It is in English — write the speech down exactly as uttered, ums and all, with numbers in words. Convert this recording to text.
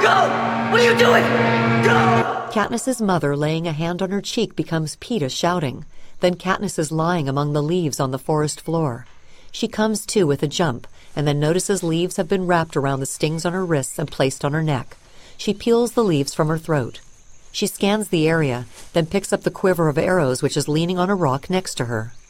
Go! What are you doing? Go! Katniss's mother, laying a hand on her cheek, becomes Peeta, shouting. Then Katniss is lying among the leaves on the forest floor. She comes to with a jump, and then notices leaves have been wrapped around the stings on her wrists and placed on her neck. She peels the leaves from her throat. She scans the area, then picks up the quiver of arrows which is leaning on a rock next to her.